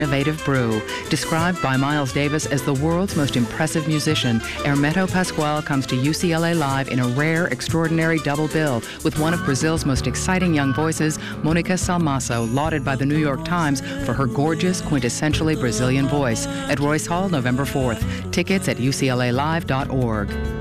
innovative brew. Described by Miles Davis as the world's most impressive musician, Hermeto Pascoal comes to UCLA Live in a rare, extraordinary double bill with one of Brazil's most exciting young voices, Monica Salmaso, lauded by the New York Times for her gorgeous, quintessentially Brazilian voice. At Royce Hall, November 4th. Tickets at uclalive.org.